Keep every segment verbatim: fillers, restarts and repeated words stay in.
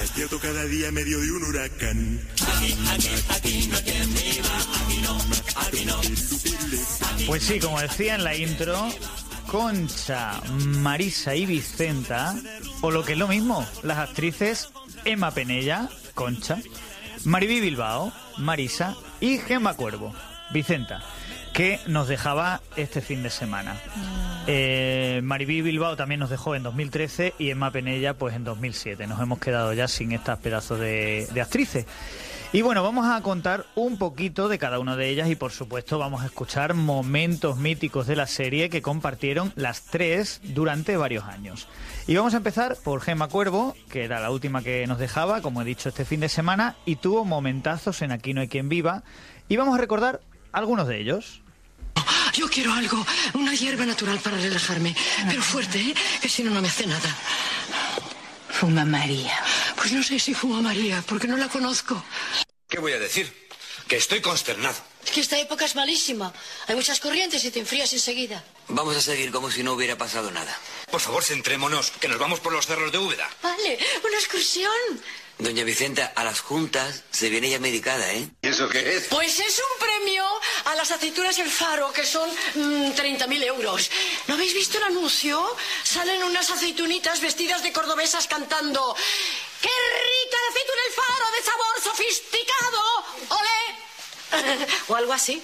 despierto cada día en medio de un huracán. Aquí, aquí, aquí no hay quien viva, aquí no, aquí no. Pues sí, como decía en la intro, Concha, Marisa y Vicenta, o lo que es lo mismo, las actrices Emma Penella, Concha, Mariví Bilbao, Marisa y Gemma Cuervo, Vicenta, que nos dejaba este fin de semana. Eh, Mariví Bilbao también nos dejó en dos mil trece y Emma Penella pues en dos mil siete. Nos hemos quedado ya sin estas pedazos de, de actrices. Y bueno, vamos a contar un poquito de cada una de ellas y por supuesto vamos a escuchar momentos míticos de la serie que compartieron las tres durante varios años. Y vamos a empezar por Gemma Cuervo, que era la última que nos dejaba, como he dicho, este fin de semana, y tuvo momentazos en Aquí no hay quien viva. Y vamos a recordar algunos de ellos. Yo quiero algo, una hierba natural para relajarme, pero fuerte, ¿eh? Que si no, no me hace nada. Fuma María. Pues no sé si fuma María, porque no la conozco. ¿Qué voy a decir? Que estoy consternado. Es que esta época es malísima. Hay muchas corrientes y te enfrías enseguida. Vamos a seguir como si no hubiera pasado nada. Por favor, centrémonos, que nos vamos por los cerros de Úbeda. Vale, una excursión. Doña Vicenta, a las juntas se viene ya medicada, ¿eh? ¿Y eso qué es? Pues es un premio a las aceitunas El Faro, que son mmm, treinta mil euros. ¿No habéis visto el anuncio? Salen unas aceitunitas vestidas de cordobesas cantando ¡qué rica la aceituna El Faro, de sabor sofisticado! ¡Olé! O algo así.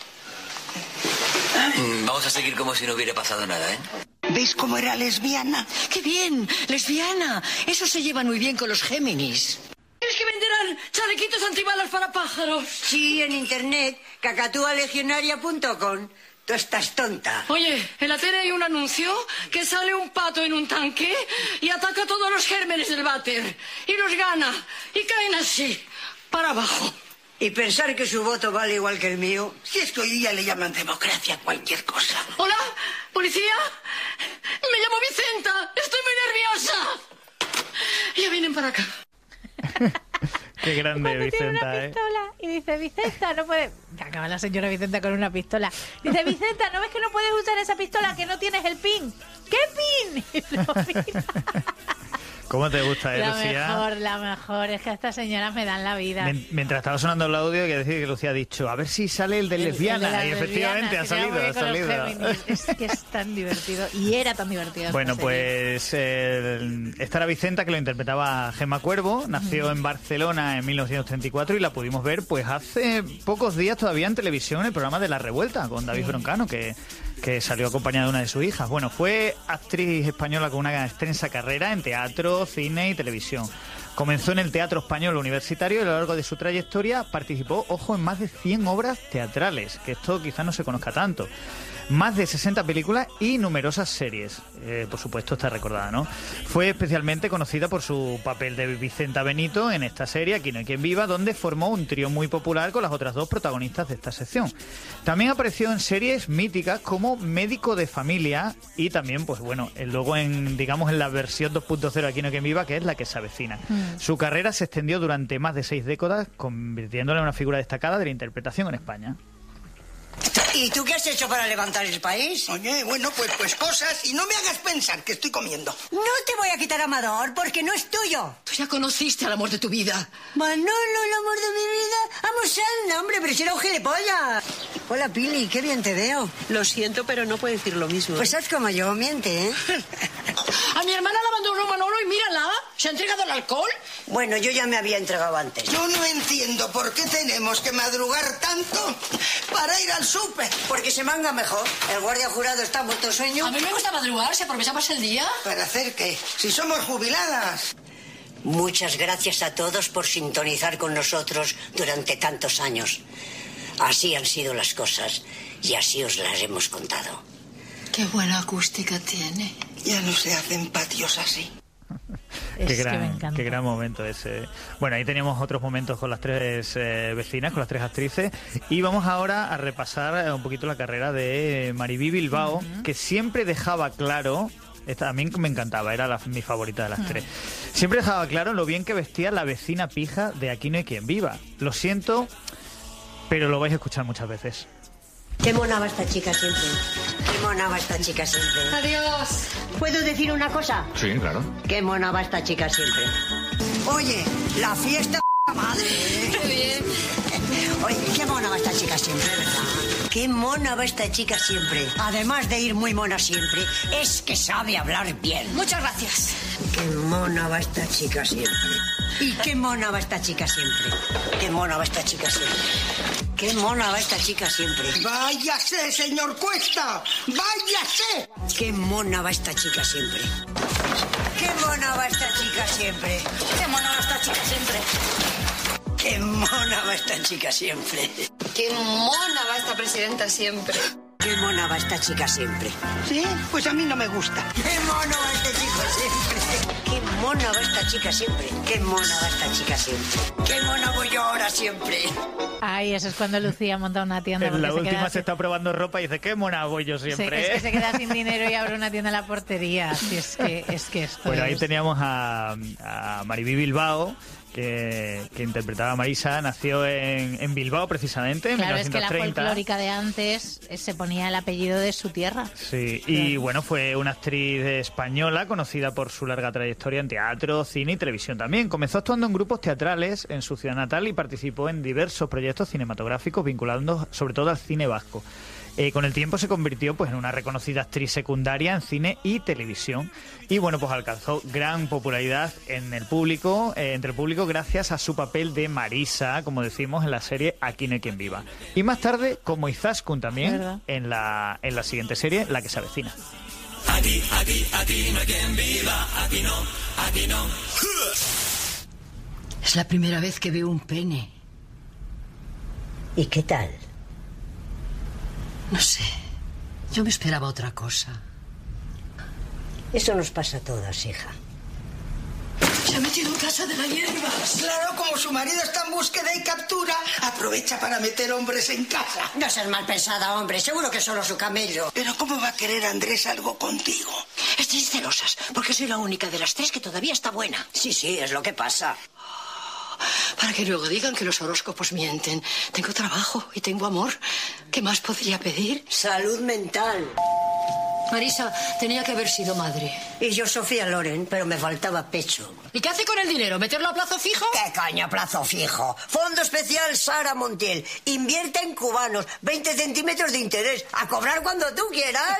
Vamos a seguir como si no hubiera pasado nada, ¿eh? ¿Veis cómo era lesbiana? ¡Qué bien! ¡Lesbiana! Eso se lleva muy bien con los Géminis. Es que venderán chalequitos antibalas para pájaros. Sí, en internet, cacatúa legionaria punto com. Tú estás tonta. Oye, en la tele hay un anuncio que sale un pato en un tanque y ataca a todos los gérmenes del váter. Y los gana. Y caen así, para abajo. Y pensar que su voto vale igual que el mío. Si es que hoy día le llaman democracia a cualquier cosa. ¿Hola? ¿Policía? Me llamo Vicenta. Estoy muy nerviosa. Ya vienen para acá. Qué grande, Cuando Vicenta, tiene una ¿eh? pistola y dice, Vicenta, no puede... Acaba la señora Vicenta con una pistola. Dice, Vicenta, ¿no ves que no puedes usar esa pistola, que no tienes el pin? ¿Qué pin? Y lo mira. ¿Cómo te gusta, eh, La Lucía? mejor, la mejor. Es que estas señoras me dan la vida. Mien- Mientras estaba sonando el audio, hay que decir que Lucía ha dicho, a ver si sale el de El- lesbiana. el de la y efectivamente lesbiana, ha que se llama salido, ha muy bien con los salido. Géminis. Es que es tan divertido. Y era tan divertido. Bueno, esta serie. pues eh, esta era Vicenta, que lo interpretaba Gemma Cuervo. Nació en Barcelona en mil novecientos treinta y cuatro y la pudimos ver pues hace pocos días todavía en televisión en el programa de La Revuelta con David Sí. Broncano, que, que salió acompañada de una de sus hijas. Bueno, fue actriz española con una extensa carrera en teatro, cine y televisión. Comenzó en el Teatro Español Universitario y a lo largo de su trayectoria participó, ojo, en más de cien obras teatrales, que esto quizás no se conozca tanto. Más de sesenta películas y numerosas series. Eh, por supuesto, está recordada, ¿no? Fue especialmente conocida por su papel de Vicenta Benito en esta serie, Aquí no hay quien viva, donde formó un trío muy popular con las otras dos protagonistas de esta sección. También apareció en series míticas como Médico de Familia y también, pues bueno, luego en, digamos, en la versión dos punto cero de Aquí no hay quien viva, que es la que se avecina. Mm. Su carrera se extendió durante más de seis décadas, convirtiéndola en una figura destacada de la interpretación en España. ¿Y tú qué has hecho para levantar el país? Oye, bueno, pues, pues cosas. Y no me hagas pensar que estoy comiendo. No te voy a quitar Amador porque no es tuyo. Tú ya conociste al amor de tu vida. Manolo, el amor de mi vida. Vamos, anda, hombre, pero si era un gilipollas. Hola, Pili, qué bien te veo. Lo siento, pero no puedo decir lo mismo. Pues haz como yo, miente, ¿eh? A mi hermana la abandonó Manolo y mírala. ¿Se ha entregado al alcohol? Bueno, yo ya me había entregado antes. Yo no entiendo por qué tenemos que madrugar tanto para ir al súper. Porque se manga mejor. El guardia jurado está muerto sueño. A mí me gusta madrugar, si aprovechamos el día. ¿Para hacer qué? Si somos jubiladas. Muchas gracias a todos por sintonizar con nosotros durante tantos años. Así han sido las cosas y así os las hemos contado. Qué buena acústica tiene. Ya no se hacen patios así. Qué Es gran, que me encanta. qué gran momento ese. Bueno, ahí teníamos otros momentos con las tres eh, vecinas, con las tres actrices. Y vamos ahora a repasar un poquito la carrera de Mariví Bilbao, uh-huh. que siempre dejaba claro... Esta a mí me encantaba, era la, mi favorita de las uh-huh. tres. Siempre dejaba claro lo bien que vestía la vecina pija de Aquí no hay quien viva. Lo siento, pero lo vais a escuchar muchas veces. Qué mona va esta chica siempre. Qué mona va esta chica siempre. Adiós. ¿Puedo decir una cosa? Sí, claro. Qué mona va esta chica siempre. Oye, la fiesta madre. Qué bien. Oye, qué mona va esta chica siempre, ¿verdad? Qué mona va esta chica siempre. Además de ir muy mona siempre, es que sabe hablar bien. Muchas gracias. Qué mona va esta chica siempre. Y qué mona va esta chica siempre. Qué mona va esta chica siempre. Qué mona va esta chica siempre. ¡Váyase, señor Cuesta! ¡Váyase! Qué mona va esta chica siempre. Qué mona va esta chica siempre. Qué mona va esta chica siempre. Qué mona va esta chica siempre. Qué mona va esta presidenta siempre. Qué mona va esta chica siempre. Sí, pues a mí no me gusta. Qué mona va este chico siempre. Qué mona va esta chica siempre. Qué mona va esta chica siempre. Qué mona voy yo ahora siempre. Ay, eso es cuando Lucía monta una tienda. En la se última queda se sin- está probando ropa y dice, qué mona voy yo se- siempre. es que ¿eh?". se queda sin dinero y abre una tienda en la portería. Así es que, es que esto Bueno, ahí es- teníamos a, a Maribí Bilbao, que, que interpretaba a Marisa. Nació en, en Bilbao, precisamente, en Claro, es que la mil novecientos treinta. folclórica de antes eh, se ponía el apellido de su tierra. Sí, y bueno, fue una actriz española conocida por su larga trayectoria en teatro, cine y televisión también. Comenzó actuando en grupos teatrales en su ciudad natal y participó en diversos proyectos cinematográficos vinculando sobre todo al cine vasco. Eh, con el tiempo se convirtió pues en una reconocida actriz secundaria en cine y televisión y bueno, pues alcanzó gran popularidad en el público, eh, entre el público gracias a su papel de Marisa, como decimos, en la serie Aquí no hay quien viva. Y más tarde como Izaskun también ¿Verdad? en la, en la siguiente serie, La que se avecina. Aquí, aquí, aquí no hay quien viva, aquí no, aquí no. Es la primera vez que veo un pene. ¿Y qué tal? No sé. Yo me esperaba otra cosa. Eso nos pasa a todas, hija. Se ha metido en casa de la hierba. Claro, como su marido está en búsqueda y captura, aprovecha para meter hombres en casa. No seas mal pensada, hombre. Seguro que solo su camello. Pero ¿cómo va a querer Andrés algo contigo? Estáis celosas, porque soy la única de las tres que todavía está buena. Sí, sí, es lo que pasa. Para que luego digan que los horóscopos mienten. Tengo trabajo y tengo amor. ¿Qué más podría pedir? Salud mental. Marisa tenía que haber sido madre. Y yo Sofía Loren, pero me faltaba pecho. ¿Y qué hace con el dinero? ¿Meterlo a plazo fijo? ¿Qué caña, plazo fijo? Fondo especial Sara Montiel. Invierte en cubanos. veinte centímetros de interés. A cobrar cuando tú quieras.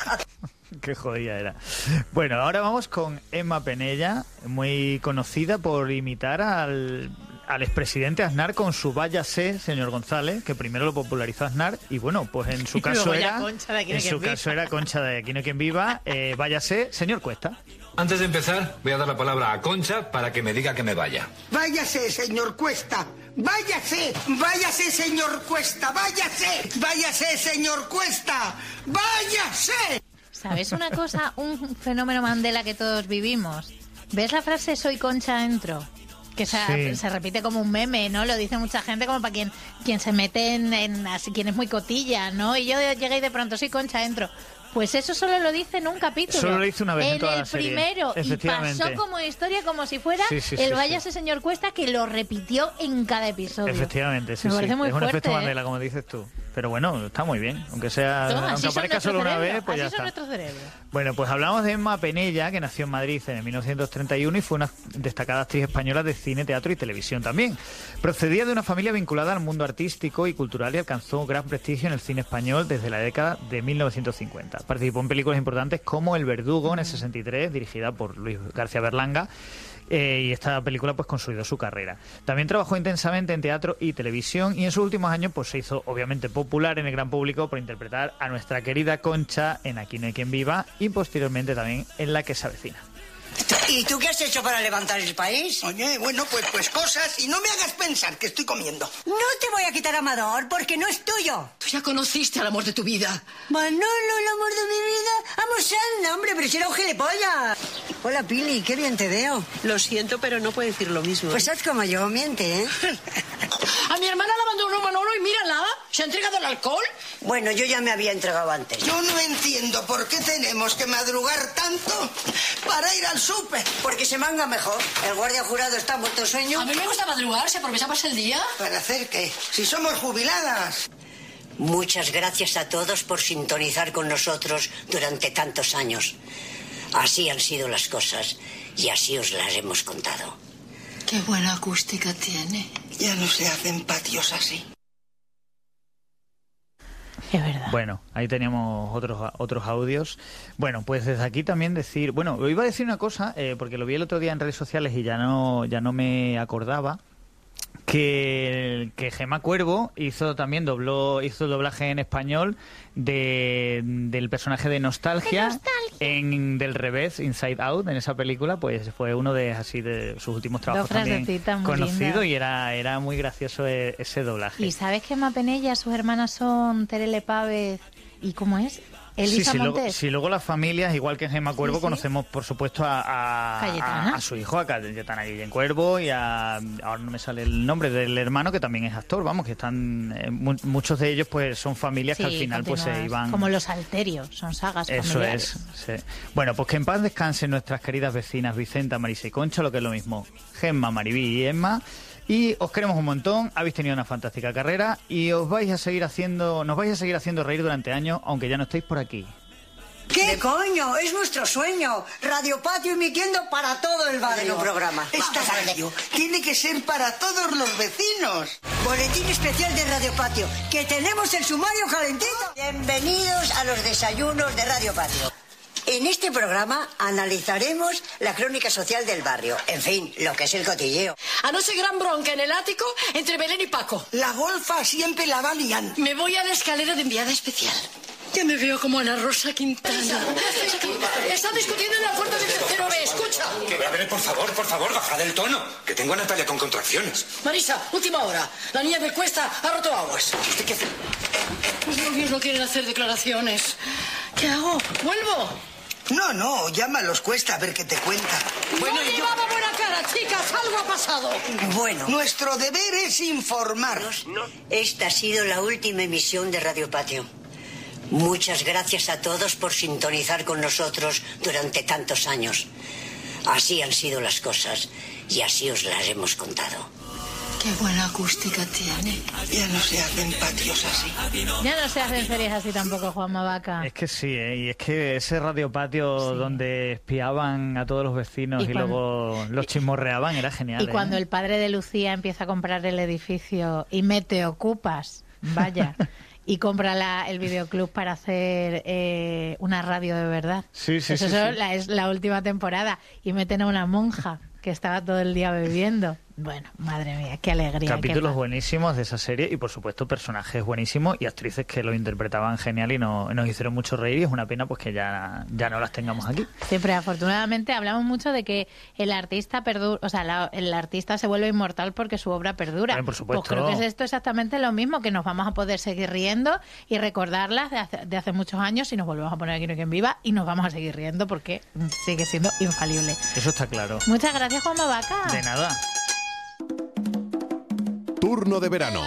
Qué jodida era. Bueno, ahora vamos con Emma Penella, muy conocida por imitar al, al expresidente Aznar con su váyase, señor González, que primero lo popularizó Aznar y bueno, pues en su Y caso luego ya era Concha de Aquí no en hay su quien caso viva. era Concha de Aquí no hay quien viva, eh, váyase, señor Cuesta. Antes de empezar, voy a dar la palabra a Concha para que me diga que me vaya. Váyase, señor Cuesta. Váyase. Váyase, señor Cuesta. Váyase. Váyase, señor Cuesta. Váyase. ¿Sabes una cosa? Un fenómeno Mandela que todos vivimos. ¿Ves la frase soy Concha entro? Que se, Sí. se repite como un meme, ¿no? Lo dice mucha gente como para quien, quien se mete en, en así, quien es muy cotilla, ¿no? Y yo llegué y de pronto soy Concha entro. Pues eso solo lo dice en un capítulo. Solo lo dice una vez en en toda el la serie. primero. Y Efectivamente. pasó como historia, como si fuera Sí, sí, el sí, váyase señor Cuesta, que lo repitió en cada episodio. Efectivamente, sí, Me sí. parece muy es un fuerte, efecto ¿eh? Mandela, como dices tú. Pero bueno, está muy bien. Aunque sea, Toma, así aunque son aparezca nuestro solo una cerebro, vez, pues así ya son está. nuestro cerebro. Bueno, pues hablamos de Emma Penella, que nació en Madrid en mil novecientos treinta y uno y fue una destacada actriz española de cine, teatro y televisión también. Procedía de una familia vinculada al mundo artístico y cultural y alcanzó gran prestigio en el cine español desde la década de mil novecientos cincuenta. Participó en películas importantes como El Verdugo en el sesenta y tres, dirigida por Luis García Berlanga. Eh, y esta película pues consolidó su carrera. También trabajó intensamente en teatro y televisión y en sus últimos años pues se hizo obviamente popular en el gran público por interpretar a nuestra querida Concha en Aquí no hay quien viva y posteriormente también en La que se avecina. ¿Y tú qué has hecho para levantar el país? Oye, bueno, pues, pues cosas. Y no me hagas pensar que estoy comiendo. No te voy a quitar Amador porque no es tuyo. Tú ya conociste al amor de tu vida. Manolo, el amor de mi vida. Vamos, anda, hombre, pero si era un gilipollas. Hola, Pili, qué bien te veo. Lo siento, pero no puedo decir lo mismo. Pues haz como yo, miente, ¿eh? A mi hermana la abandonó Manolo y mírala, ¿se ha entregado al alcohol? Bueno, yo ya me había entregado antes. Yo no entiendo por qué tenemos que madrugar tanto para ir al súper. Porque se manga mejor. El guardia jurado está muerto de sueño. A mí me gusta madrugar, se aprovecha más el día. ¿Para hacer qué? Si somos jubiladas. Muchas gracias a todos por sintonizar con nosotros durante tantos años. Así han sido las cosas y así os las hemos contado. Qué buena acústica tiene. Ya no se hacen patios así. Es verdad. Bueno, ahí teníamos otros otros audios. Bueno, pues desde aquí también decir... Bueno, iba a decir una cosa, eh, porque lo vi el otro día en redes sociales y ya no, ya no me acordaba, que, que Gemma Cuervo hizo también dobló hizo doblaje en español de, del personaje de Nostalgia, de Nostalgia en Del Revés, Inside Out, en esa película. Pues fue uno de así de sus últimos trabajos también conocido, linda. Y era era muy gracioso ese doblaje. ¿Y sabes que Emma Penella, sus hermanas son Terele Pávez y cómo es? Elisa sí, sí, Montes. luego, sí, luego las familias, igual que en Gemma Cuervo, sí, sí. conocemos, por supuesto, a, a, a, a su hijo, a Cayetana Guillén Cuervo, y a, ahora no me sale el nombre del hermano, que también es actor, vamos, que están, eh, mu muchos de ellos pues son familias sí, que al final pues se iban... Como los Alterios, son sagas Eso familiares. Eso es, sí. Bueno, pues que en paz descansen nuestras queridas vecinas Vicenta, Marisa y Concha, lo que es lo mismo, Gemma, Maribí y Emma. Y os queremos un montón, habéis tenido una fantástica carrera y os vais a seguir haciendo, nos vais a seguir haciendo reír durante años, aunque ya no estéis por aquí. ¿Qué coño? Es nuestro sueño. Radio Patio emitiendo para todo el barrio. programa. Esta radio tiene que ser para todos los vecinos. Boletín especial de Radio Patio, que tenemos el sumario calentito. Bienvenidos a los desayunos de Radio Patio. En este programa analizaremos la crónica social del barrio. En fin, lo que es el cotilleo. Anoche gran bronca en el ático entre Belén y Paco. La golfa siempre la va liando. Me voy a la escalera de enviada especial. Ya me veo como Ana Rosa Quintana. Está discutiendo en la puerta del tercero B, escucha. Que, a ver, por favor, por favor, baja del tono. Que tengo a Natalia con contracciones. Marisa, última hora. La niña de Cuesta ha roto aguas. ¿Usted qué hace? Los novios no quieren hacer declaraciones. ¿Qué hago? ¿Vuelvo? No, no, llámalos, Cuesta, a ver qué te cuenta. Bueno, no llevaba yo... buena cara, chicas, algo ha pasado. Bueno. Nuestro deber es informar. No. Esta ha sido la última emisión de Radio Patio. Muchas gracias a todos por sintonizar con nosotros durante tantos años. Así han sido las cosas y así os las hemos contado. Qué buena acústica tiene. Ya no se hacen patios así. Ya no se hacen series así tampoco, Juanma Vaca. Es que sí, ¿eh? Y es que ese radio patio sí. donde espiaban a todos los vecinos y, y cuando... luego los chismorreaban era genial. Y cuando ¿eh? el padre de Lucía empieza a comprar el edificio y me te ocupas, vaya... Y compra la, el videoclub para hacer eh, una radio de verdad. Sí, sí, Eso sí, es, sí. La, es la última temporada. Y meten a una monja que estaba todo el día bebiendo. Bueno, madre mía, qué alegría. Capítulos qué buenísimos de esa serie y, por supuesto, personajes buenísimos y actrices que lo interpretaban genial y no, nos hicieron mucho reír. Y es una pena pues que ya, ya no las tengamos aquí. Siempre, afortunadamente, hablamos mucho de que el artista perdura, o sea, la, el artista se vuelve inmortal porque su obra perdura. Bien, por supuesto. Pues creo que es esto exactamente lo mismo, que nos vamos a poder seguir riendo y recordarlas de hace, de hace muchos años y nos volvemos a poner aquí en Viva y nos vamos a seguir riendo porque sigue siendo infalible. Eso está claro. Muchas gracias, Juanma Vaca. De nada. Turno de verano.